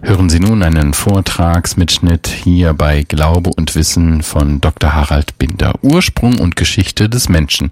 Hören Sie nun einen Vortragsmitschnitt hier bei Glaube und Wissen von Dr. Harald Binder. Ursprung und Geschichte des Menschen.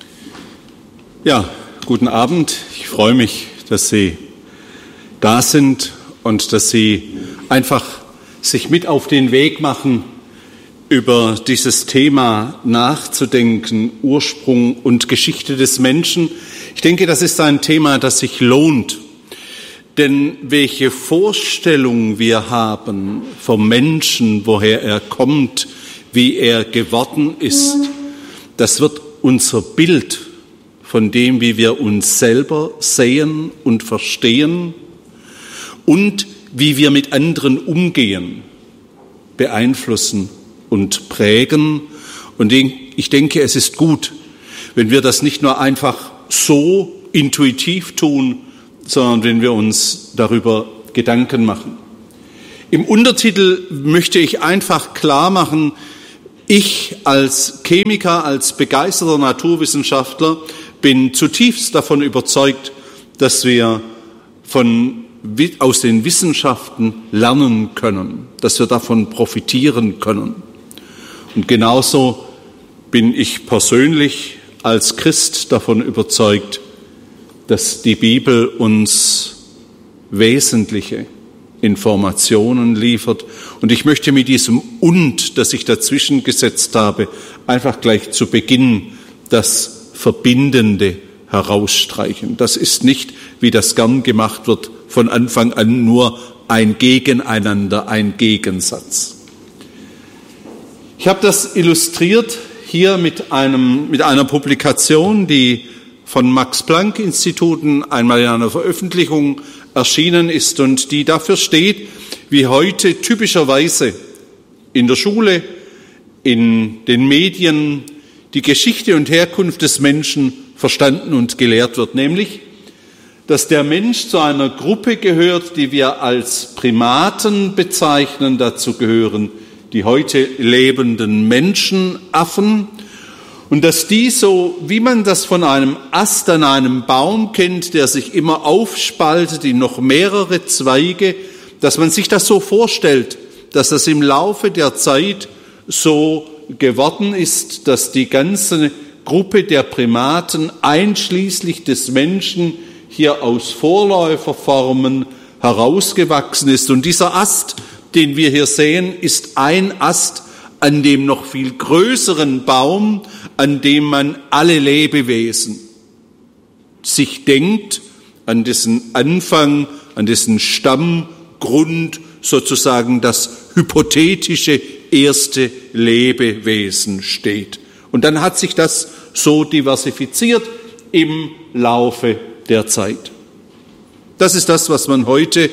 Ja, guten Abend. Ich freue mich, dass Sie da sind und dass Sie einfach sich mit auf den Weg machen, über dieses Thema nachzudenken, Ursprung und Geschichte des Menschen. Ich denke, das ist ein Thema, das sich lohnt. Denn welche Vorstellung wir haben vom Menschen, woher er kommt, wie er geworden ist, das wird unser Bild von dem, wie wir uns selber sehen und verstehen und wie wir mit anderen umgehen, beeinflussen und prägen. Und ich denke, es ist gut, wenn wir das nicht nur einfach so intuitiv tun, sondern wenn wir uns darüber Gedanken machen. Im Untertitel möchte ich einfach klar machen, ich als Chemiker, als begeisterter Naturwissenschaftler bin zutiefst davon überzeugt, dass wir aus den Wissenschaften lernen können, dass wir davon profitieren können. Und genauso bin ich persönlich als Christ davon überzeugt, dass die Bibel uns wesentliche Informationen liefert. Und ich möchte mit diesem "und", das ich dazwischen gesetzt habe, einfach gleich zu Beginn das Verbindende herausstreichen. Das ist nicht, wie das gern gemacht wird, von Anfang an nur ein Gegeneinander, ein Gegensatz. Ich habe das illustriert hier mit einer Publikation, die von Max-Planck-Instituten einmal in einer Veröffentlichung erschienen ist und die dafür steht, wie heute typischerweise in der Schule, in den Medien die Geschichte und Herkunft des Menschen verstanden und gelehrt wird, nämlich, dass der Mensch zu einer Gruppe gehört, die wir als Primaten bezeichnen. Dazu gehören die heute lebenden Menschenaffen. Und dass die so, wie man das von einem Ast an einem Baum kennt, der sich immer aufspaltet in noch mehrere Zweige, dass man sich das so vorstellt, dass das im Laufe der Zeit so geworden ist, dass die ganze Gruppe der Primaten einschließlich des Menschen hier aus Vorläuferformen herausgewachsen ist. Und dieser Ast, den wir hier sehen, ist ein Ast an dem noch viel größeren Baum, an dem man alle Lebewesen sich denkt, an dessen Anfang, an dessen Stammgrund sozusagen das hypothetische erste Lebewesen steht. Und dann hat sich das so diversifiziert im Laufe der Zeit. Das ist das, was man heute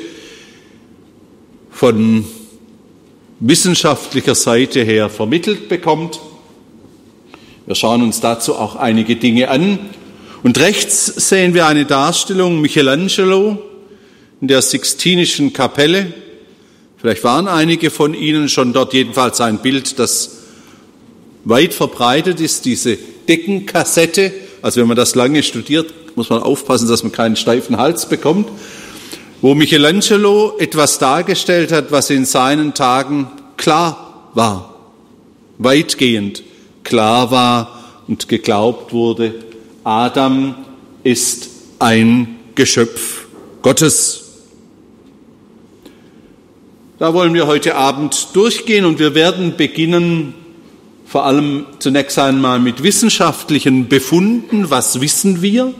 von wissenschaftlicher Seite her vermittelt bekommt. Wir schauen uns dazu auch einige Dinge an. Und rechts sehen wir eine Darstellung Michelangelo in der Sixtinischen Kapelle. Vielleicht waren einige von Ihnen schon dort, jedenfalls ein Bild, das weit verbreitet ist, diese Deckenkassette. Also wenn man das lange studiert, muss man aufpassen, dass man keinen steifen Hals bekommt, wo Michelangelo etwas dargestellt hat, was in seinen Tagen klar war, weitgehend klar war und geglaubt wurde. Adam ist ein Geschöpf Gottes. Da wollen wir heute Abend durchgehen und wir werden beginnen, vor allem zunächst einmal mit wissenschaftlichen Befunden. Was wissen wir?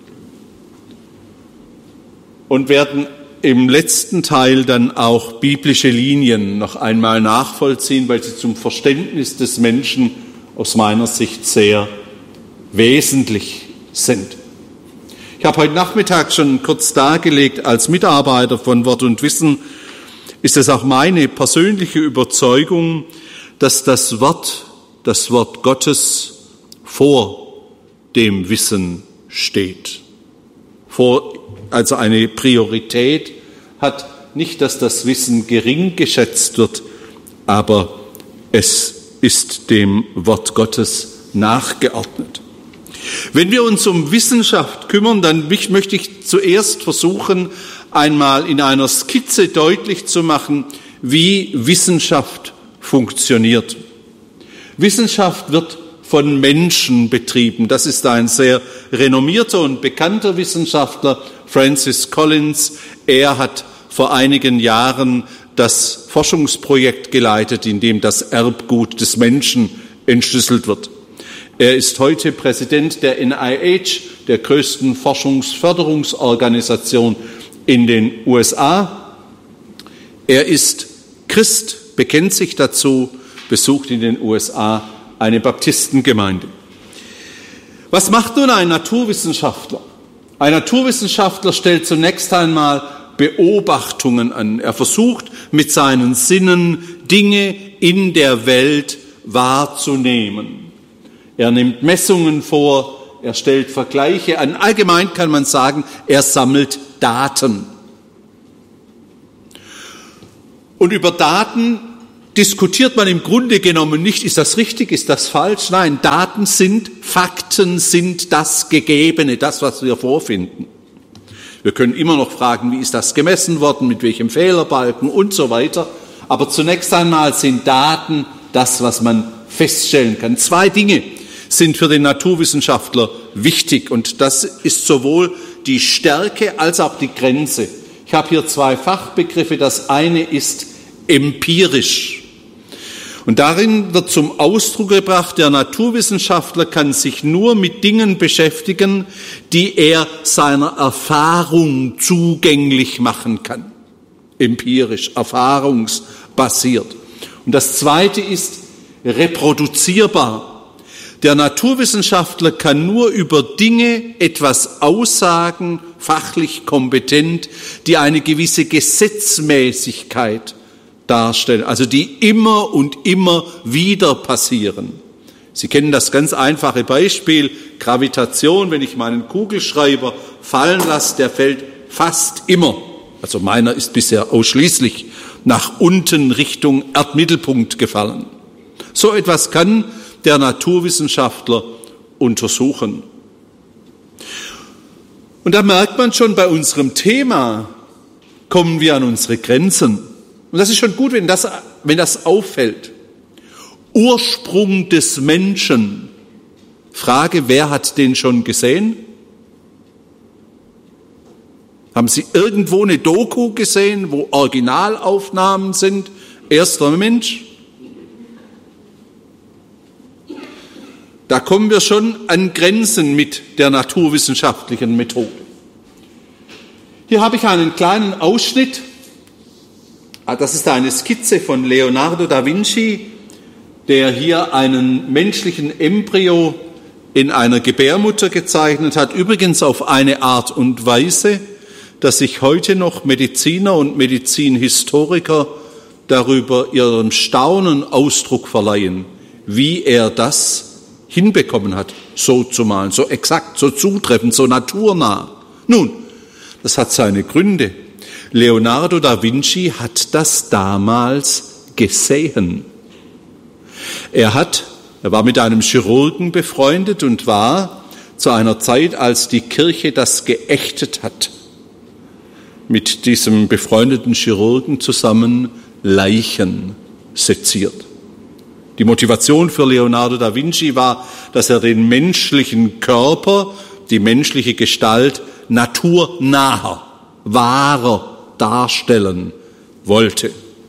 Und werden im letzten Teil dann auch biblische Linien noch einmal nachvollziehen, weil sie zum Verständnis des Menschen aus meiner Sicht sehr wesentlich sind. Ich habe heute Nachmittag schon kurz dargelegt, als Mitarbeiter von Wort und Wissen ist es auch meine persönliche Überzeugung, dass das Wort Gottes vor dem Wissen steht. Also eine Priorität hat, nicht, dass das Wissen gering geschätzt wird, aber es ist dem Wort Gottes nachgeordnet. Wenn wir uns um Wissenschaft kümmern, dann möchte ich zuerst versuchen, einmal in einer Skizze deutlich zu machen, wie Wissenschaft funktioniert. Wissenschaft wird von Menschen betrieben. Das ist ein sehr renommierter und bekannter Wissenschaftler, Francis Collins. Er hat vor einigen Jahren das Forschungsprojekt geleitet, in dem das Erbgut des Menschen entschlüsselt wird. Er ist heute Präsident der NIH, der größten Forschungsförderungsorganisation in den USA. Er ist Christ, bekennt sich dazu, besucht in den USA eine Baptistengemeinde. Was macht nun ein Naturwissenschaftler? Ein Naturwissenschaftler stellt zunächst einmal Beobachtungen an. Er versucht mit seinen Sinnen Dinge in der Welt wahrzunehmen. Er nimmt Messungen vor, er stellt Vergleiche an. Allgemein kann man sagen, er sammelt Daten. Und über Daten diskutiert man im Grunde genommen nicht, ist das richtig, ist das falsch? Nein, Daten sind, Fakten sind das Gegebene, das, was wir vorfinden. Wir können immer noch fragen, wie ist das gemessen worden, mit welchem Fehlerbalken und so weiter. Aber zunächst einmal sind Daten das, was man feststellen kann. Zwei Dinge sind für den Naturwissenschaftler wichtig und das ist sowohl die Stärke als auch die Grenze. Ich habe hier zwei Fachbegriffe. Das eine ist empirisch. Und darin wird zum Ausdruck gebracht, der Naturwissenschaftler kann sich nur mit Dingen beschäftigen, die er seiner Erfahrung zugänglich machen kann. Empirisch, erfahrungsbasiert. Und das zweite ist reproduzierbar. Der Naturwissenschaftler kann nur über Dinge etwas aussagen, fachlich kompetent, die eine gewisse Gesetzmäßigkeit darstellen, also die immer und immer wieder passieren. Sie kennen das ganz einfache Beispiel, Gravitation, wenn ich meinen Kugelschreiber fallen lasse, der fällt fast immer, also meiner ist bisher ausschließlich nach unten Richtung Erdmittelpunkt gefallen. So etwas kann der Naturwissenschaftler untersuchen. Und da merkt man schon, bei unserem Thema kommen wir an unsere Grenzen. Und das ist schon gut, wenn das auffällt. Ursprung des Menschen. Frage, wer hat den schon gesehen? Haben Sie irgendwo eine Doku gesehen, wo Originalaufnahmen sind? Erster Mensch? Da kommen wir schon an Grenzen mit der naturwissenschaftlichen Methode. Hier habe ich einen kleinen Ausschnitt. Das ist eine Skizze von Leonardo da Vinci, der hier einen menschlichen Embryo in einer Gebärmutter gezeichnet hat. Übrigens auf eine Art und Weise, dass sich heute noch Mediziner und Medizinhistoriker darüber ihrem Staunen Ausdruck verleihen, wie er das hinbekommen hat, so zu malen, so exakt, so zutreffend, so naturnah. Nun, das hat seine Gründe. Leonardo da Vinci hat das damals gesehen. Er war mit einem Chirurgen befreundet und war zu einer Zeit, als die Kirche das geächtet hat, mit diesem befreundeten Chirurgen zusammen Leichen seziert. Die Motivation für Leonardo da Vinci war, dass er den menschlichen Körper, die menschliche Gestalt naturnaher, wahrer darstellen wollte.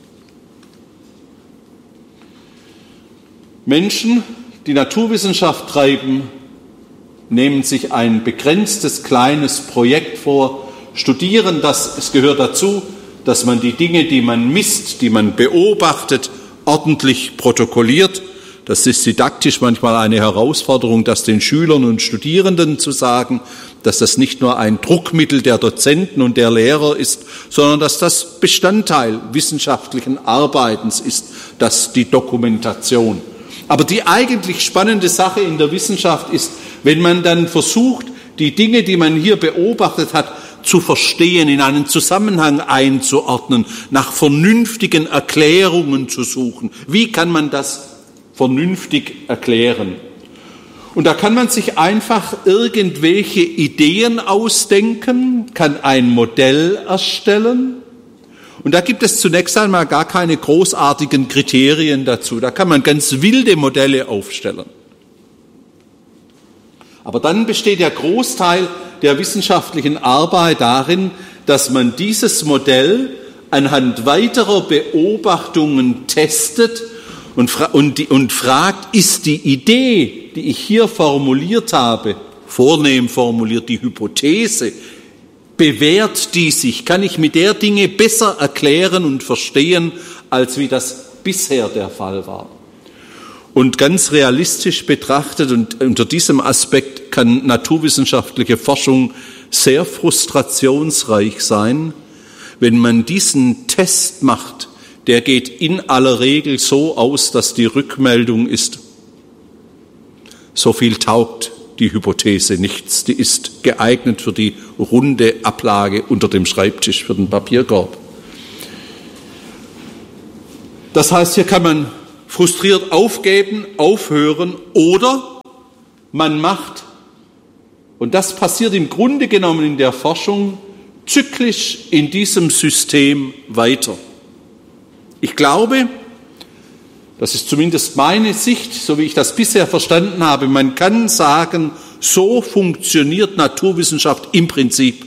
Menschen, die Naturwissenschaft treiben, nehmen sich ein begrenztes kleines Projekt vor, studieren das. Es gehört dazu, dass man die Dinge, die man misst, die man beobachtet, ordentlich protokolliert. Das ist didaktisch manchmal eine Herausforderung, das den Schülern und Studierenden zu sagen, dass das nicht nur ein Druckmittel der Dozenten und der Lehrer ist, sondern dass das Bestandteil wissenschaftlichen Arbeitens ist, dass die Dokumentation. Aber die eigentlich spannende Sache in der Wissenschaft ist, wenn man dann versucht, die Dinge, die man hier beobachtet hat, zu verstehen, in einen Zusammenhang einzuordnen, nach vernünftigen Erklärungen zu suchen. Wie kann man das vernünftig erklären? Und da kann man sich einfach irgendwelche Ideen ausdenken, kann ein Modell erstellen. Und da gibt es zunächst einmal gar keine großartigen Kriterien dazu. Da kann man ganz wilde Modelle aufstellen. Aber dann besteht der Großteil der wissenschaftlichen Arbeit darin, dass man dieses Modell anhand weiterer Beobachtungen testet und fragt, ist die Idee, die ich hier formuliert habe, vornehm formuliert die Hypothese, bewährt die sich? Kann ich mit der Dinge besser erklären und verstehen, als wie das bisher der Fall war? Und ganz realistisch betrachtet und unter diesem Aspekt kann naturwissenschaftliche Forschung sehr frustrationsreich sein, wenn man diesen Test macht. Der geht in aller Regel so aus, dass die Rückmeldung ist, so viel taugt die Hypothese nichts. Die ist geeignet für die runde Ablage unter dem Schreibtisch, für den Papierkorb. Das heißt, hier kann man frustriert aufgeben, aufhören oder man macht, und das passiert im Grunde genommen in der Forschung, zyklisch in diesem System weiter. Ich glaube, das ist zumindest meine Sicht, so wie ich das bisher verstanden habe, man kann sagen, so funktioniert Naturwissenschaft im Prinzip.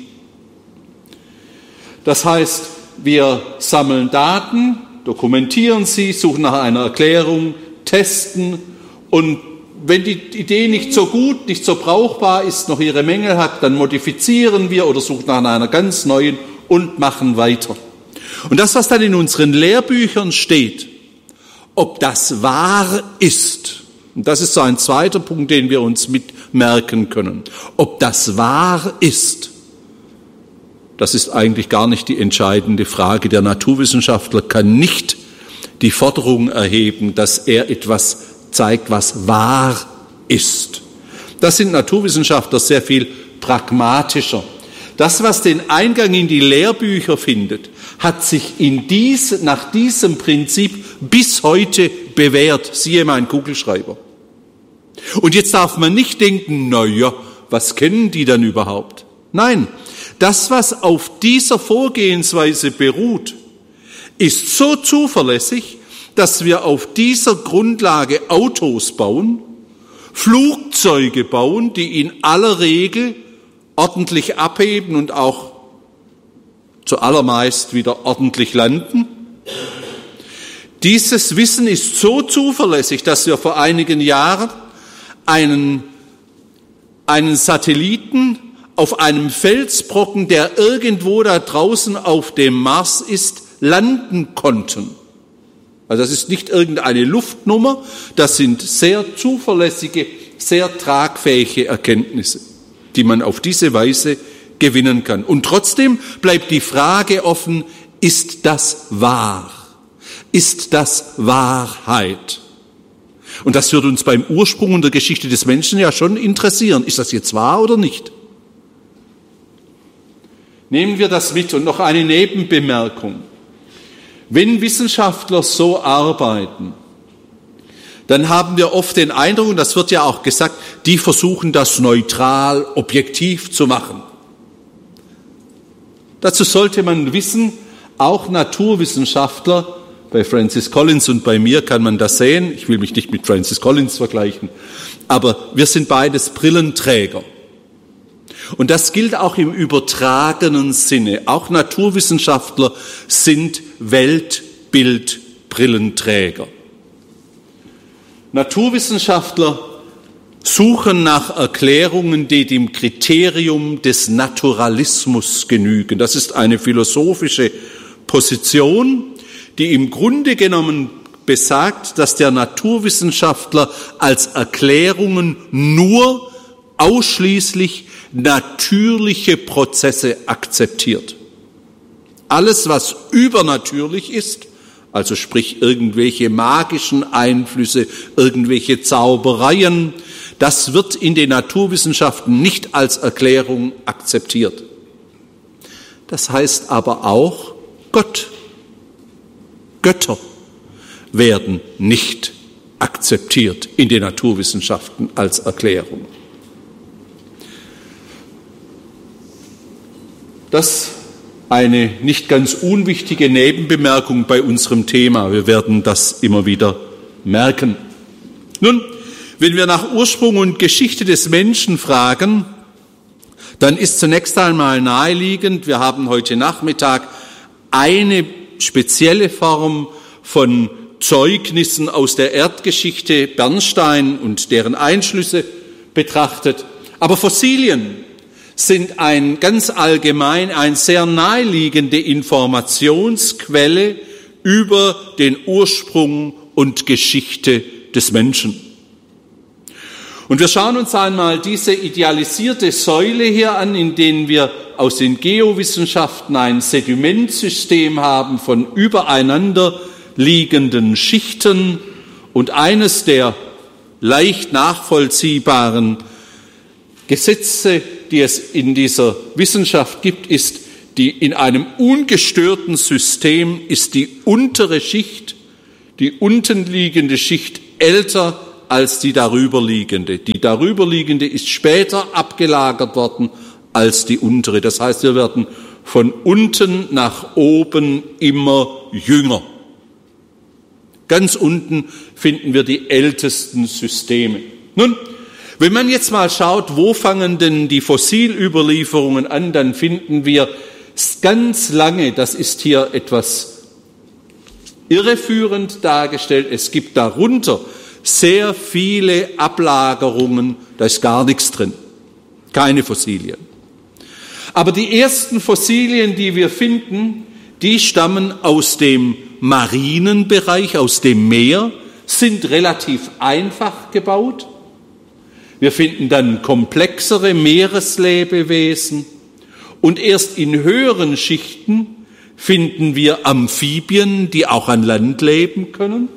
Das heißt, wir sammeln Daten, dokumentieren sie, suchen nach einer Erklärung, testen und wenn die Idee nicht so gut, nicht so brauchbar ist, noch ihre Mängel hat, dann modifizieren wir oder suchen nach einer ganz neuen und machen weiter. Und das, was dann in unseren Lehrbüchern steht, ob das wahr ist, und das ist so ein zweiter Punkt, den wir uns mitmerken können, ob das wahr ist, das ist eigentlich gar nicht die entscheidende Frage. Der Naturwissenschaftler kann nicht die Forderung erheben, dass er etwas zeigt, was wahr ist. Das sind Naturwissenschaftler sehr viel pragmatischer. Das, was den Eingang in die Lehrbücher findet, hat sich nach diesem Prinzip bis heute bewährt. Siehe mein Kugelschreiber. Und jetzt darf man nicht denken, na ja, was kennen die dann überhaupt? Nein, das, was auf dieser Vorgehensweise beruht, ist so zuverlässig, dass wir auf dieser Grundlage Autos bauen, Flugzeuge bauen, die in aller Regel ordentlich abheben und auch zuallermeist wieder ordentlich landen. Dieses Wissen ist so zuverlässig, dass wir vor einigen Jahren einen Satelliten auf einem Felsbrocken, der irgendwo da draußen auf dem Mars ist, landen konnten. Also das ist nicht irgendeine Luftnummer, das sind sehr zuverlässige, sehr tragfähige Erkenntnisse, die man auf diese Weise gewinnen kann. Und trotzdem bleibt die Frage offen, ist das wahr? Ist das Wahrheit? Und das wird uns beim Ursprung und der Geschichte des Menschen ja schon interessieren. Ist das jetzt wahr oder nicht? Nehmen wir das mit und noch eine Nebenbemerkung. Wenn Wissenschaftler so arbeiten, dann haben wir oft den Eindruck, und das wird ja auch gesagt, die versuchen das neutral, objektiv zu machen. Dazu sollte man wissen, auch Naturwissenschaftler, bei Francis Collins und bei mir kann man das sehen, ich will mich nicht mit Francis Collins vergleichen, aber wir sind beides Brillenträger. Und das gilt auch im übertragenen Sinne. Auch Naturwissenschaftler sind Weltbildbrillenträger. Naturwissenschaftler suchen nach Erklärungen, die dem Kriterium des Naturalismus genügen. Das ist eine philosophische Position, die im Grunde genommen besagt, dass der Naturwissenschaftler als Erklärungen nur ausschließlich natürliche Prozesse akzeptiert. Alles, was übernatürlich ist, also sprich irgendwelche magischen Einflüsse, irgendwelche Zaubereien, das wird in den Naturwissenschaften nicht als Erklärung akzeptiert. Das heißt aber auch, Götter werden nicht akzeptiert in den Naturwissenschaften als Erklärung. Das eine nicht ganz unwichtige Nebenbemerkung bei unserem Thema. Wir werden das immer wieder merken. Nun, wenn wir nach Ursprung und Geschichte des Menschen fragen, dann ist zunächst einmal naheliegend, wir haben heute Nachmittag eine spezielle Form von Zeugnissen aus der Erdgeschichte Bernstein und deren Einschlüsse betrachtet. Aber Fossilien sind ganz allgemein eine sehr naheliegende Informationsquelle über den Ursprung und Geschichte des Menschen. Und wir schauen uns einmal diese idealisierte Säule hier an, in denen wir aus den Geowissenschaften ein Sedimentsystem haben von übereinander liegenden Schichten. Und eines der leicht nachvollziehbaren Gesetze, die es in dieser Wissenschaft gibt, ist, die in einem ungestörten System ist die untere Schicht, die unten liegende Schicht älter als die darüberliegende. Die darüberliegende ist später abgelagert worden als die untere. Das heißt, wir werden von unten nach oben immer jünger. Ganz unten finden wir die ältesten Systeme. Nun, wenn man jetzt mal schaut, wo fangen denn die Fossilüberlieferungen an, dann finden wir ganz lange, das ist hier etwas irreführend dargestellt, es gibt darunter sehr viele Ablagerungen, da ist gar nichts drin, keine Fossilien. Aber die ersten Fossilien, die wir finden, die stammen aus dem marinen Bereich, aus dem Meer, sind relativ einfach gebaut. Wir finden dann komplexere Meereslebewesen und erst in höheren Schichten finden wir Amphibien, die auch an Land leben können.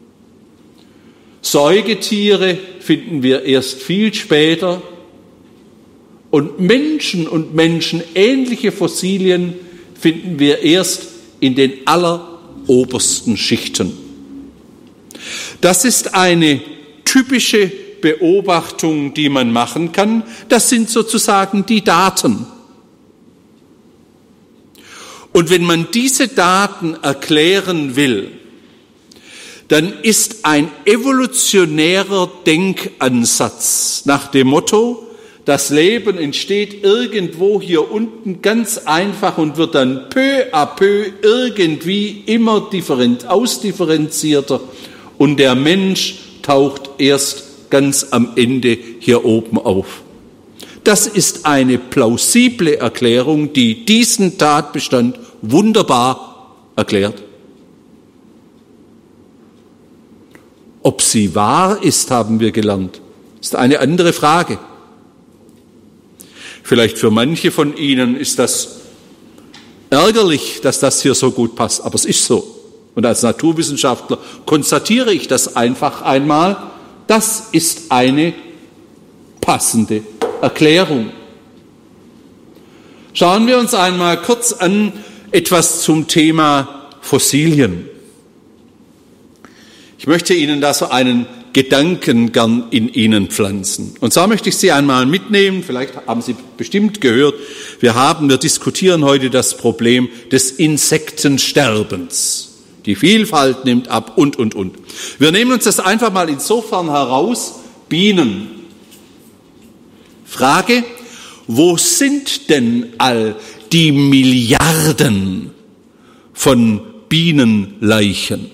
Säugetiere finden wir erst viel später und menschenähnliche Fossilien finden wir erst in den allerobersten Schichten. Das ist eine typische Beobachtung, die man machen kann. Das sind sozusagen die Daten. Und wenn man diese Daten erklären will, dann ist ein evolutionärer Denkansatz nach dem Motto, das Leben entsteht irgendwo hier unten ganz einfach und wird dann peu à peu irgendwie immer ausdifferenzierter und der Mensch taucht erst ganz am Ende hier oben auf. Das ist eine plausible Erklärung, die diesen Tatbestand wunderbar erklärt. Ob sie wahr ist, haben wir gelernt, ist eine andere Frage. Vielleicht für manche von Ihnen ist das ärgerlich, dass das hier so gut passt, aber es ist so. Und als Naturwissenschaftler konstatiere ich das einfach einmal. Das ist eine passende Erklärung. Schauen wir uns einmal kurz an etwas zum Thema Fossilien. Ich möchte Ihnen da so einen Gedanken gern in Ihnen pflanzen. Und zwar möchte ich Sie einmal mitnehmen, vielleicht haben Sie bestimmt gehört, wir diskutieren heute das Problem des Insektensterbens. Die Vielfalt nimmt ab und. Wir nehmen uns das einfach mal insofern heraus, Bienen. Frage, wo sind denn all die Milliarden von Bienenleichen?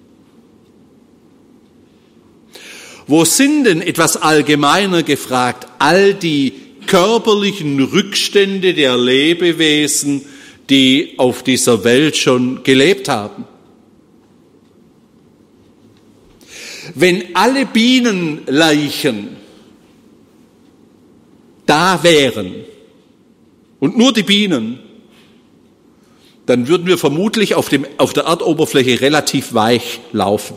Wo sind denn, etwas allgemeiner gefragt, all die körperlichen Rückstände der Lebewesen, die auf dieser Welt schon gelebt haben? Wenn alle Bienenleichen da wären und nur die Bienen, dann würden wir vermutlich auf der Erdoberfläche relativ weich laufen.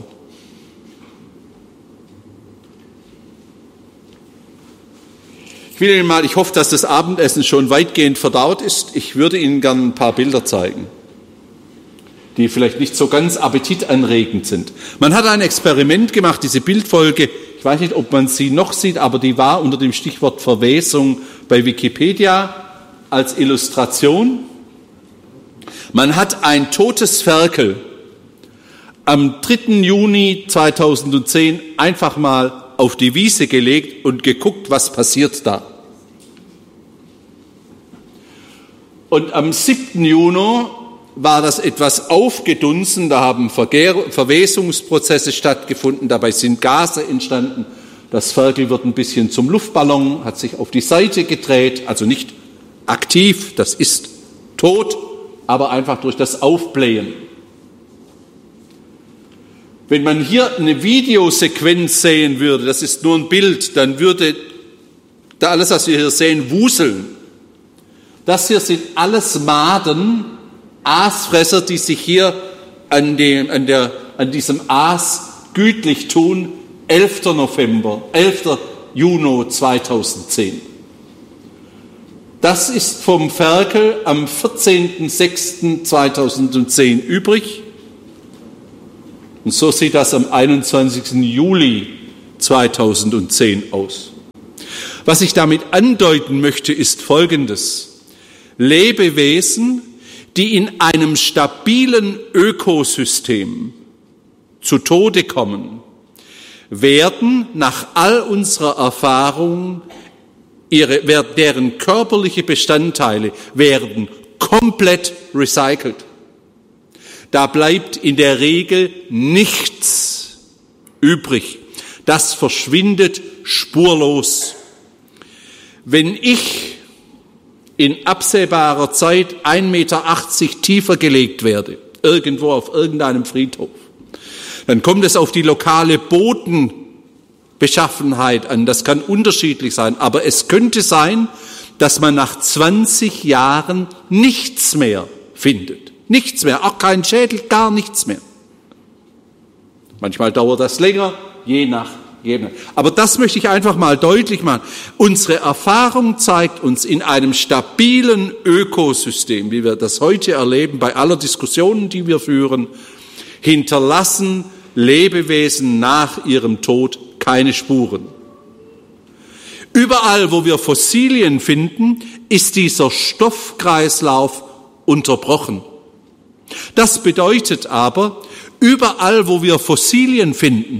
Ich hoffe, dass das Abendessen schon weitgehend verdaut ist. Ich würde Ihnen gerne ein paar Bilder zeigen. die vielleicht nicht so ganz appetitanregend sind. Man hat ein Experiment gemacht, diese Bildfolge, ich weiß nicht, ob man sie noch sieht, aber die war unter dem Stichwort Verwesung bei Wikipedia als Illustration. Man hat ein totes Ferkel am 3. Juni 2010 einfach mal auf die Wiese gelegt und geguckt, was passiert da. Und am 7. Juni war das etwas aufgedunsen, da haben Verwesungsprozesse stattgefunden, dabei sind Gase entstanden. Das Ferkel wird ein bisschen zum Luftballon, hat sich auf die Seite gedreht, also nicht aktiv, das ist tot, aber einfach durch das Aufblähen. Wenn man hier eine Videosequenz sehen würde, das ist nur ein Bild, dann würde da alles, was wir hier sehen, wuseln. Das hier sind alles Maden, Aasfresser, die sich hier an diesem Aas gütlich tun. 11. Juni 2010. Das ist vom Ferkel am 14.06.2010 übrig. Und so sieht das am 21. Juli 2010 aus. Was ich damit andeuten möchte, ist Folgendes. Lebewesen, die in einem stabilen Ökosystem zu Tode kommen, werden nach all unserer Erfahrung, deren körperliche Bestandteile werden komplett recycelt. Da bleibt in der Regel nichts übrig. Das verschwindet spurlos. Wenn ich in absehbarer Zeit 1,80 Meter tiefer gelegt werde, irgendwo auf irgendeinem Friedhof, dann kommt es auf die lokale Bodenbeschaffenheit an. Das kann unterschiedlich sein, aber es könnte sein, dass man nach 20 Jahren nichts mehr findet. Nichts mehr, auch kein Schädel, gar nichts mehr. Manchmal dauert das länger, je nach. Aber das möchte ich einfach mal deutlich machen. Unsere Erfahrung zeigt uns, in einem stabilen Ökosystem, wie wir das heute erleben, bei aller Diskussionen, die wir führen, hinterlassen Lebewesen nach ihrem Tod keine Spuren. Überall, wo wir Fossilien finden, ist dieser Stoffkreislauf unterbrochen. Das bedeutet aber, überall, wo wir Fossilien finden,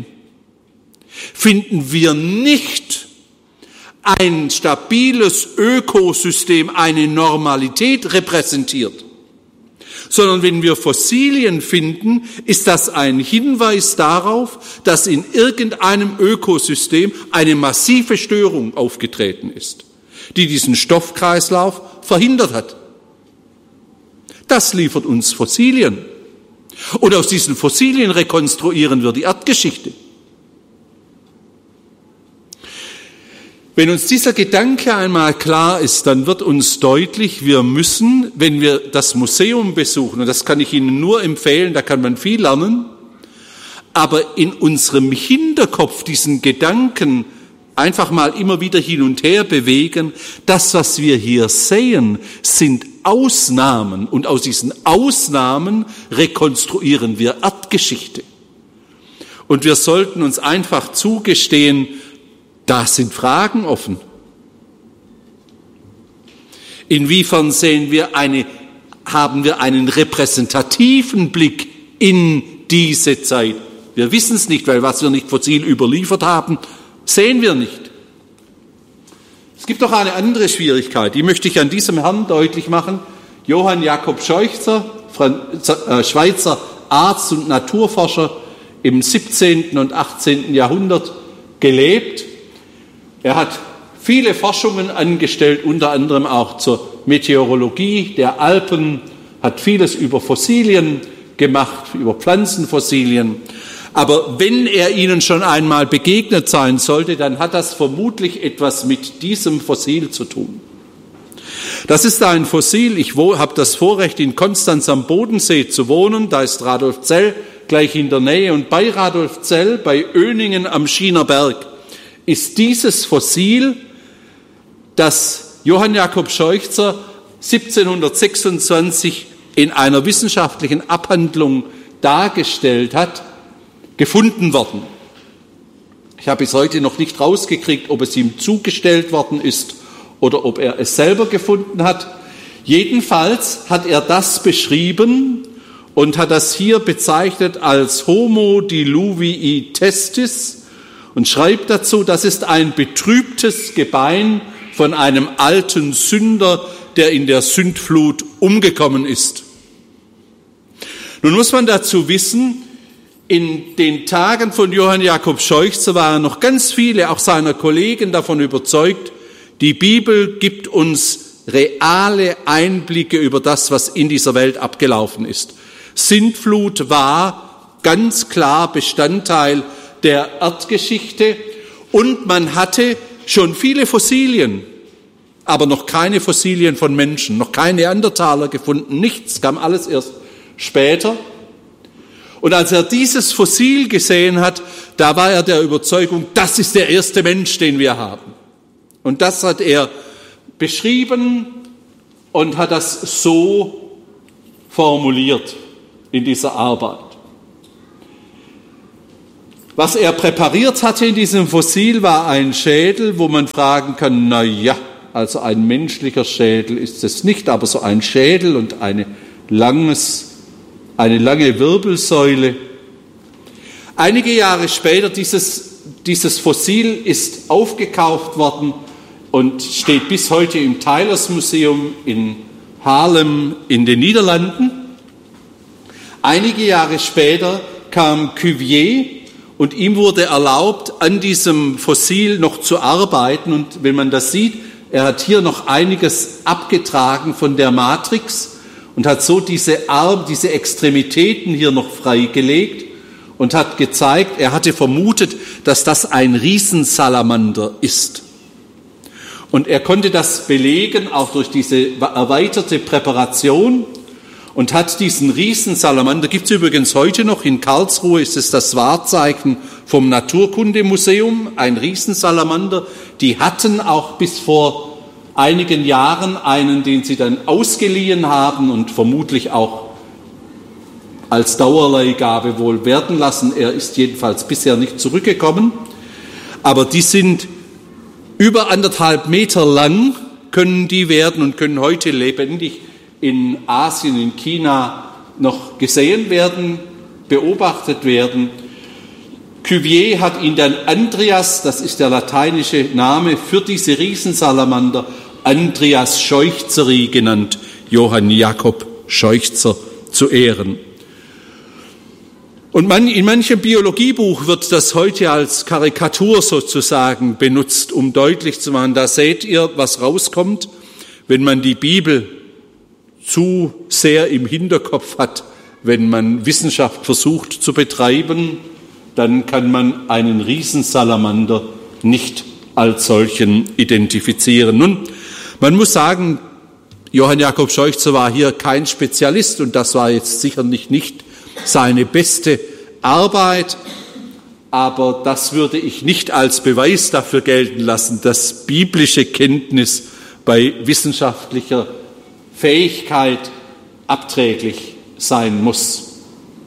finden wir nicht ein stabiles Ökosystem, eine Normalität repräsentiert, sondern wenn wir Fossilien finden, ist das ein Hinweis darauf, dass in irgendeinem Ökosystem eine massive Störung aufgetreten ist, die diesen Stoffkreislauf verhindert hat. Das liefert uns Fossilien. Und aus diesen Fossilien rekonstruieren wir die Erdgeschichte. Wenn uns dieser Gedanke einmal klar ist, dann wird uns deutlich, wir müssen, wenn wir das Museum besuchen, und das kann ich Ihnen nur empfehlen, da kann man viel lernen, aber in unserem Hinterkopf diesen Gedanken einfach mal immer wieder hin und her bewegen, das, was wir hier sehen, sind Ausnahmen, und aus diesen Ausnahmen rekonstruieren wir Erdgeschichte. Und wir sollten uns einfach zugestehen, da sind Fragen offen. Inwiefern haben wir einen repräsentativen Blick in diese Zeit? Wir wissen es nicht, weil was wir nicht fossil überliefert haben, sehen wir nicht. Es gibt noch eine andere Schwierigkeit, die möchte ich an diesem Herrn deutlich machen. Johann Jakob Scheuchzer, Schweizer Arzt und Naturforscher, im 17. und 18. Jahrhundert gelebt. Er hat viele Forschungen angestellt, unter anderem auch zur Meteorologie der Alpen, hat vieles über Fossilien gemacht, über Pflanzenfossilien. Aber wenn er Ihnen schon einmal begegnet sein sollte, dann hat das vermutlich etwas mit diesem Fossil zu tun. Das ist ein Fossil, ich habe das Vorrecht, in Konstanz am Bodensee zu wohnen, da ist Radolfzell gleich in der Nähe, und bei Radolfzell, bei Öningen am Schienerberg, ist dieses Fossil, das Johann Jakob Scheuchzer 1726 in einer wissenschaftlichen Abhandlung dargestellt hat, gefunden worden. Ich habe bis heute noch nicht rausgekriegt, ob es ihm zugestellt worden ist oder ob er es selber gefunden hat. Jedenfalls hat er das beschrieben und hat das hier bezeichnet als Homo diluvii testis und schreibt dazu, das ist ein betrübtes Gebein von einem alten Sünder, der in der Sündflut umgekommen ist. Nun muss man dazu wissen, in den Tagen von Johann Jakob Scheuchzer waren noch ganz viele, auch seiner Kollegen, davon überzeugt, die Bibel gibt uns reale Einblicke über das, was in dieser Welt abgelaufen ist. Sintflut war ganz klar Bestandteil der Erdgeschichte und man hatte schon viele Fossilien, aber noch keine Fossilien von Menschen, noch keine Neandertaler gefunden, nichts, kam alles erst später. Und als er dieses Fossil gesehen hat, da war er der Überzeugung, das ist der erste Mensch, den wir haben. Und das hat er beschrieben und hat das so formuliert in dieser Arbeit. Was er präpariert hatte in diesem Fossil war ein Schädel, wo man fragen kann, na ja, also ein menschlicher Schädel ist es nicht, aber so ein Schädel und eine lange Wirbelsäule. Einige Jahre später, dieses Fossil ist aufgekauft worden und steht bis heute im Tylers Museum in Haarlem in den Niederlanden. Einige Jahre später kam Cuvier und ihm wurde erlaubt, an diesem Fossil noch zu arbeiten. Und wenn man das sieht, er hat hier noch einiges abgetragen von der Matrix und hat so diese Extremitäten hier noch freigelegt und hat gezeigt, er hatte vermutet, dass das ein Riesensalamander ist. Und er konnte das belegen, auch durch diese erweiterte Präparation, und hat diesen Riesensalamander, gibt es übrigens heute noch, in Karlsruhe ist es das Wahrzeichen vom Naturkundemuseum, ein Riesensalamander. Die hatten auch bis vor einigen Jahren einen, den sie dann ausgeliehen haben und vermutlich auch als Dauerleihgabe wohl werden lassen. Er ist jedenfalls bisher nicht zurückgekommen. Aber die sind über 1,5 Meter lang, können die werden und können heute lebendig in Asien, in China noch gesehen werden, beobachtet werden. Cuvier hat ihn dann Andreas, das ist der lateinische Name für diese Riesensalamander, Andreas Scheuchzeri genannt, Johann Jakob Scheuchzer zu Ehren. Und in manchem Biologiebuch wird das heute als Karikatur sozusagen benutzt, um deutlich zu machen, da seht ihr, was rauskommt, wenn man die Bibel zu sehr im Hinterkopf hat, wenn man Wissenschaft versucht zu betreiben, dann kann man einen Riesensalamander nicht als solchen identifizieren. Nun, man muss sagen, Johann Jakob Scheuchzer war hier kein Spezialist und das war jetzt sicherlich nicht seine beste Arbeit, aber das würde ich nicht als Beweis dafür gelten lassen, dass biblische Kenntnis bei wissenschaftlicher Fähigkeit abträglich sein muss.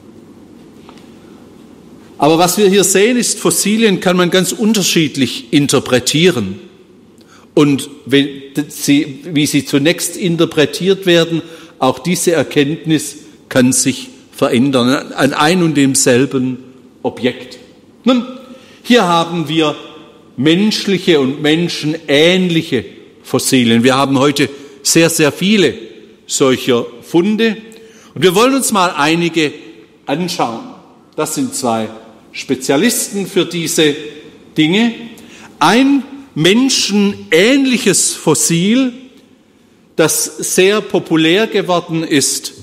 Aber was wir hier sehen, ist, Fossilien kann man ganz unterschiedlich interpretieren. Und wie sie zunächst interpretiert werden, auch diese Erkenntnis kann sich verändern an ein und demselben Objekt. Nun, hier haben wir menschliche und menschenähnliche Fossilien. Wir haben heute sehr, sehr viele solcher Funde. Und wir wollen uns mal einige anschauen. Das sind 2 Spezialisten für diese Dinge. Ein menschenähnliches Fossil, das sehr populär geworden ist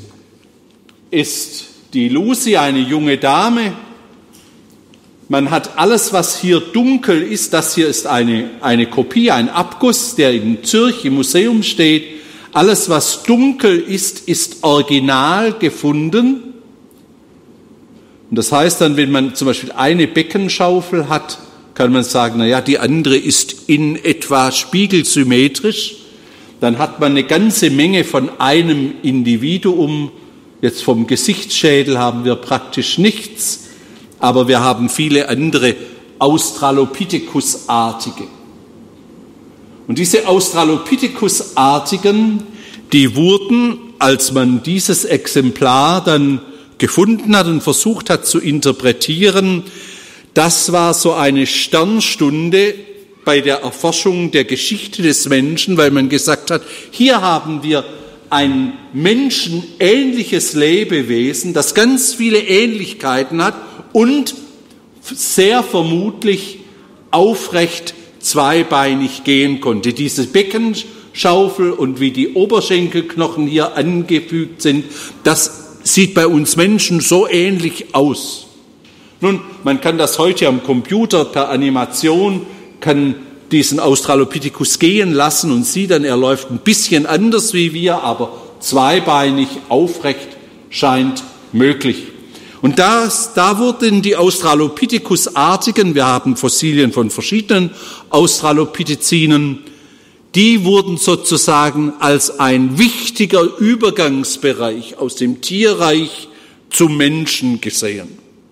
die Lucy, eine junge Dame. Man hat alles, was hier dunkel ist, das hier ist eine Kopie, ein Abguss, der in Zürich im Museum steht. Alles, was dunkel ist, ist original gefunden. Und das heißt dann, wenn man zum Beispiel eine Beckenschaufel hat, kann man sagen, na ja, die andere ist in etwa spiegelsymmetrisch. dann hat man eine ganze Menge von einem Individuum. Jetzt vom Gesichtsschädel haben wir praktisch nichts, aber wir haben viele andere Australopithecus-artige. Und diese Australopithecus-artigen, die wurden, als man dieses Exemplar dann gefunden hat und versucht hat zu interpretieren, das war so eine Sternstunde bei der Erforschung der Geschichte des Menschen, weil man gesagt hat, hier haben wir ein menschenähnliches Lebewesen, das ganz viele Ähnlichkeiten hat und sehr vermutlich aufrecht zweibeinig gehen konnte. Diese Beckenschaufel und wie die Oberschenkelknochen hier angefügt sind, das sieht bei uns Menschen so ähnlich aus. Nun, man kann das heute am Computer per Animation, kann diesen Australopithecus gehen lassen und sieht dann, er läuft ein bisschen anders wie wir, aber zweibeinig aufrecht scheint möglich. Und da wurden die Australopithecus-artigen, wir haben Fossilien von verschiedenen Australopithecinen, die wurden sozusagen als ein wichtiger Übergangsbereich aus dem Tierreich zum Menschen gesehen.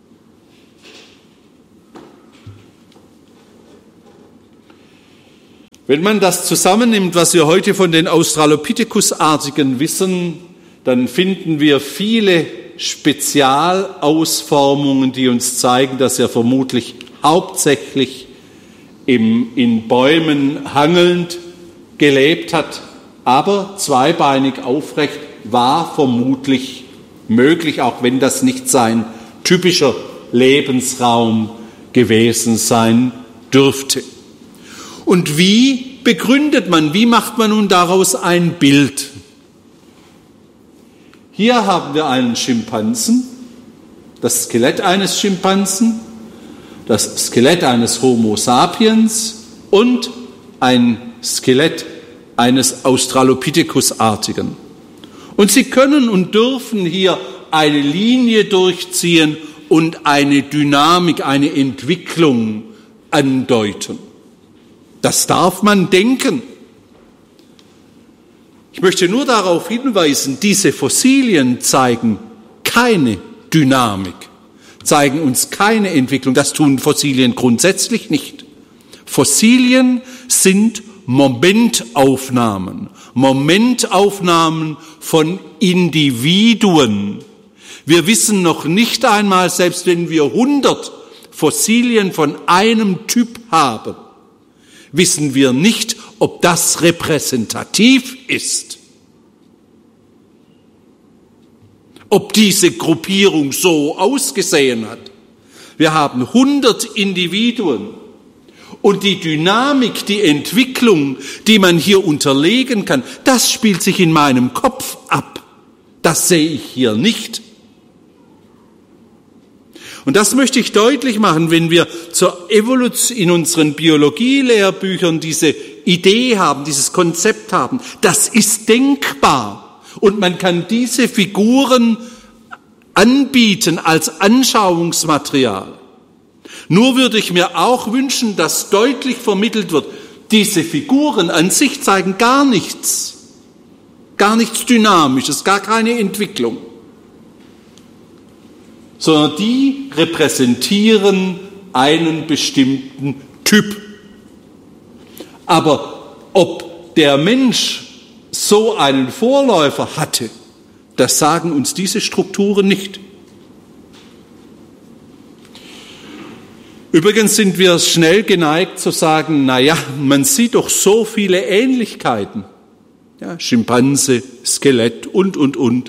Wenn man das zusammennimmt, was wir heute von den Australopithecus-artigen wissen, dann finden wir viele Spezialausformungen, die uns zeigen, dass er vermutlich hauptsächlich in Bäumen hangelnd gelebt hat, aber zweibeinig aufrecht war vermutlich möglich, auch wenn das nicht sein typischer Lebensraum gewesen sein dürfte. Und wie begründet man, wie macht man nun daraus ein Bild? Hier haben wir einen Schimpansen, das Skelett eines Schimpansen, das Skelett eines Homo sapiens und ein Skelett eines Australopithecus-artigen. Und Sie können und dürfen hier eine Linie durchziehen und eine Dynamik, eine Entwicklung andeuten. Das darf man denken. Ich möchte nur darauf hinweisen, diese Fossilien zeigen keine Dynamik, zeigen uns keine Entwicklung. Das tun Fossilien grundsätzlich nicht. Fossilien sind Momentaufnahmen von Individuen. Wir wissen noch nicht einmal, selbst wenn wir 100 Fossilien von einem Typ haben, wissen wir nicht, ob das repräsentativ ist. Ob diese Gruppierung so ausgesehen hat. Wir haben 100 Individuen und die Dynamik, die Entwicklung, die man hier unterlegen kann, das spielt sich in meinem Kopf ab. Das sehe ich hier nicht. Und das möchte ich deutlich machen, wenn wir zur Evolution in unseren Biologielehrbüchern diese Idee haben, dieses Konzept haben. Das ist denkbar. Und man kann diese Figuren anbieten als Anschauungsmaterial. Nur würde ich mir auch wünschen, dass deutlich vermittelt wird, diese Figuren an sich zeigen gar nichts Dynamisches, gar keine Entwicklung, sondern die repräsentieren einen bestimmten Typ. Aber ob der Mensch so einen Vorläufer hatte, das sagen uns diese Strukturen nicht. Übrigens sind wir schnell geneigt zu sagen, man sieht doch so viele Ähnlichkeiten. Ja, Schimpanse, Skelett und.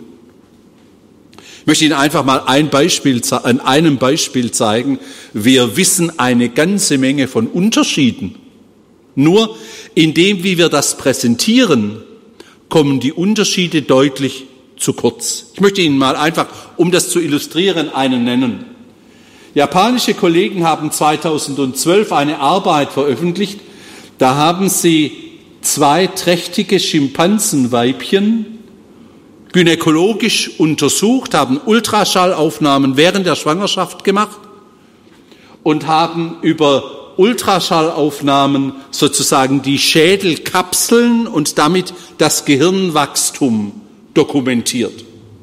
Ich möchte Ihnen einfach mal an einem Beispiel zeigen. Wir wissen eine ganze Menge von Unterschieden. Nur indem, wie wir das präsentieren, kommen die Unterschiede deutlich zu kurz. Ich möchte Ihnen mal einfach, um das zu illustrieren, einen nennen. Japanische Kollegen haben 2012 eine Arbeit veröffentlicht. Da haben sie 2 trächtige Schimpansenweibchen gynäkologisch untersucht, haben Ultraschallaufnahmen während der Schwangerschaft gemacht und haben über Ultraschallaufnahmen sozusagen die Schädelkapseln und damit das Gehirnwachstum dokumentiert.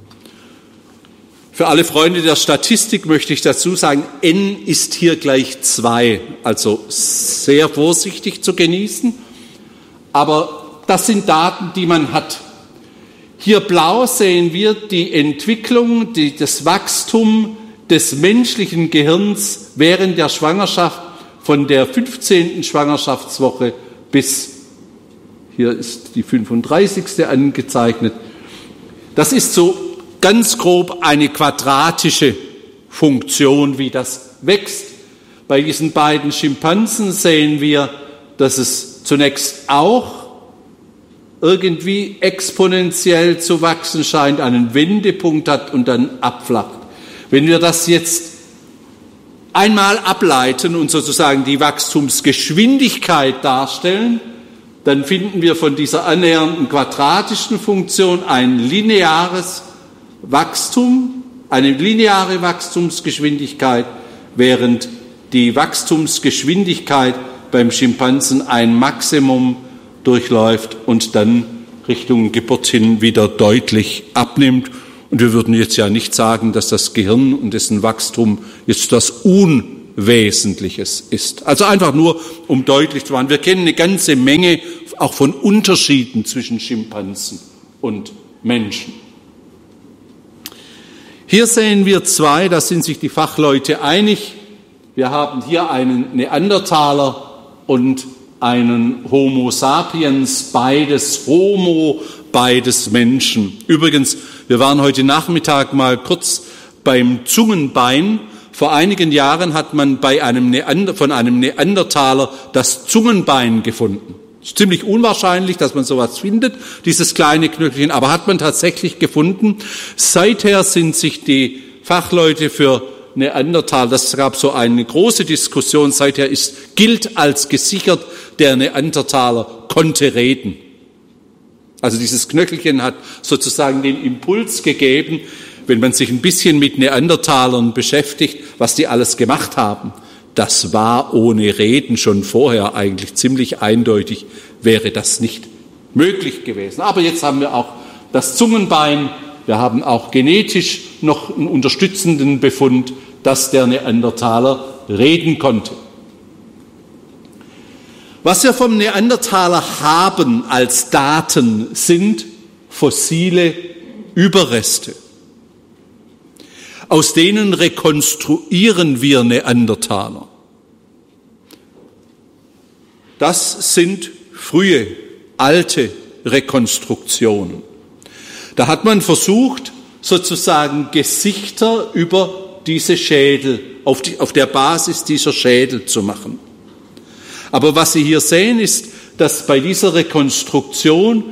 Für alle Freunde der Statistik möchte ich dazu sagen, N ist hier gleich 2, also sehr vorsichtig zu genießen. Aber das sind Daten, die man hat. Hier blau sehen wir die Entwicklung, das Wachstum des menschlichen Gehirns während der Schwangerschaft von der 15. Schwangerschaftswoche bis, hier ist die 35. angezeichnet. Das ist so ganz grob eine quadratische Funktion, wie das wächst. Bei diesen beiden Schimpansen sehen wir, dass es zunächst auch irgendwie exponentiell zu wachsen scheint, einen Wendepunkt hat und dann abflacht. Wenn wir das jetzt einmal ableiten und sozusagen die Wachstumsgeschwindigkeit darstellen, dann finden wir von dieser annähernden quadratischen Funktion ein lineares Wachstum, eine lineare Wachstumsgeschwindigkeit, während die Wachstumsgeschwindigkeit beim Schimpansen ein Maximum durchläuft und dann Richtung Geburt hin wieder deutlich abnimmt. Und wir würden jetzt ja nicht sagen, dass das Gehirn und dessen Wachstum jetzt das Unwesentliches ist. Also einfach nur, um deutlich zu machen, wir kennen eine ganze Menge auch von Unterschieden zwischen Schimpansen und Menschen. Hier sehen wir zwei, da sind sich die Fachleute einig. Wir haben hier einen Neandertaler und einen Homo sapiens, beides Homo, beides Menschen. Übrigens, wir waren heute Nachmittag mal kurz beim Zungenbein. Vor einigen Jahren hat man von einem Neandertaler das Zungenbein gefunden. Es ist ziemlich unwahrscheinlich, dass man sowas findet, dieses kleine Knöchelchen, aber hat man tatsächlich gefunden. Seither sind sich die Fachleute für Neandertal, das gab so eine große Diskussion, seither gilt als gesichert, der Neandertaler konnte reden. Also dieses Knöchelchen hat sozusagen den Impuls gegeben, wenn man sich ein bisschen mit Neandertalern beschäftigt, was die alles gemacht haben. Das war ohne Reden schon vorher eigentlich ziemlich eindeutig, wäre das nicht möglich gewesen. Aber jetzt haben wir auch das Zungenbein, wir haben auch genetisch noch einen unterstützenden Befund, dass der Neandertaler reden konnte. Was wir vom Neandertaler haben als Daten sind fossile Überreste. Aus denen rekonstruieren wir Neandertaler. Das sind frühe, alte Rekonstruktionen. Da hat man versucht, sozusagen Gesichter über diese Schädel, auf der Basis dieser Schädel zu machen. Aber was Sie hier sehen, ist, dass bei diesen Rekonstruktionen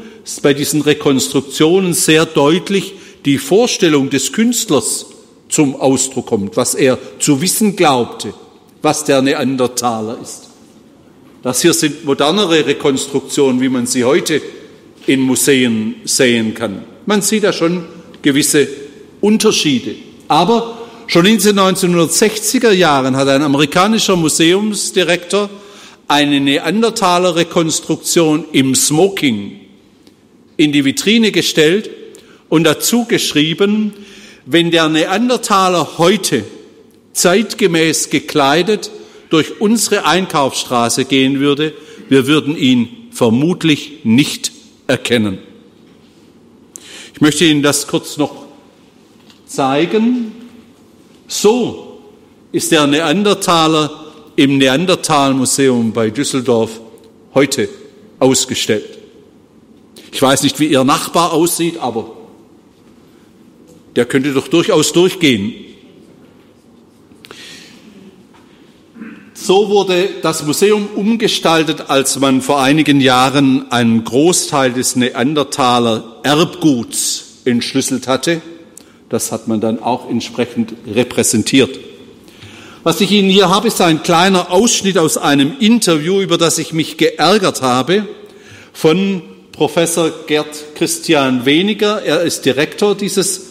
sehr deutlich die Vorstellung des Künstlers zum Ausdruck kommt, was er zu wissen glaubte, was der Neandertaler ist. Das hier sind modernere Rekonstruktionen, wie man sie heute in Museen sehen kann. Man sieht da schon gewisse Unterschiede. Aber schon in den 1960er Jahren hat ein amerikanischer Museumsdirektor eine Neandertaler-Rekonstruktion im Smoking in die Vitrine gestellt und dazu geschrieben, wenn der Neandertaler heute zeitgemäß gekleidet durch unsere Einkaufsstraße gehen würde, wir würden ihn vermutlich nicht erkennen. Ich möchte Ihnen das kurz noch zeigen. So ist der Neandertaler im Neandertal-Museum bei Düsseldorf heute ausgestellt. Ich weiß nicht, wie Ihr Nachbar aussieht, aber der könnte doch durchaus durchgehen. So wurde das Museum umgestaltet, als man vor einigen Jahren einen Großteil des Neandertaler Erbguts entschlüsselt hatte. Das hat man dann auch entsprechend repräsentiert. Was ich Ihnen hier habe, ist ein kleiner Ausschnitt aus einem Interview, über das ich mich geärgert habe, von Professor Gerd Christian Weniger. Er ist Direktor dieses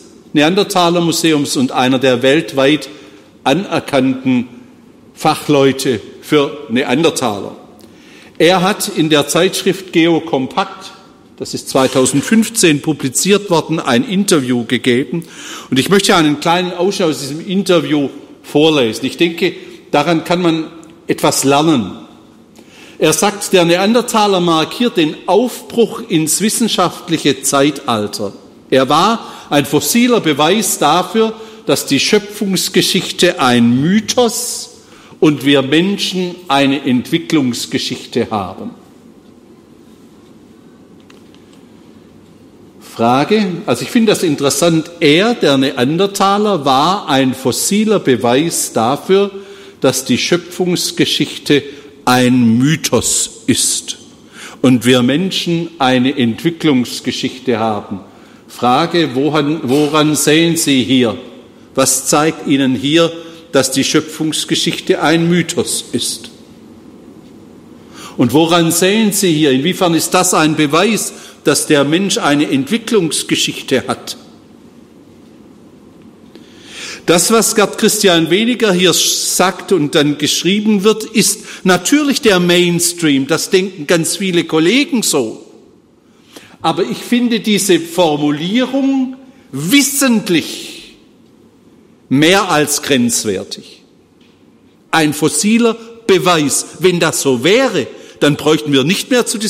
Neandertaler Museums und einer der weltweit anerkannten Fachleute für Neandertaler. Er hat in der Zeitschrift Geokompakt, das ist 2015 publiziert worden, ein Interview gegeben. Und ich möchte einen kleinen Ausschnitt aus diesem Interview vorlesen. Ich denke, daran kann man etwas lernen. Er sagt, der Neandertaler markiert den Aufbruch ins wissenschaftliche Zeitalter. Er war ein fossiler Beweis dafür, dass die Schöpfungsgeschichte ein Mythos und wir Menschen eine Entwicklungsgeschichte haben. Frage, also ich finde das interessant, er, der Neandertaler, war ein fossiler Beweis dafür, dass die Schöpfungsgeschichte ein Mythos ist und wir Menschen eine Entwicklungsgeschichte haben. Frage, woran sehen Sie hier? Was zeigt Ihnen hier, dass die Schöpfungsgeschichte ein Mythos ist? Und woran sehen Sie hier, inwiefern ist das ein Beweis, dass der Mensch eine Entwicklungsgeschichte hat? Das, was Gerd Christian Weniger hier sagt und dann geschrieben wird, ist natürlich der Mainstream. Das denken ganz viele Kollegen so. Aber ich finde diese Formulierung wissentlich mehr als grenzwertig. Ein fossiler Beweis. Wenn das so wäre, dann bräuchten wir nicht mehr zu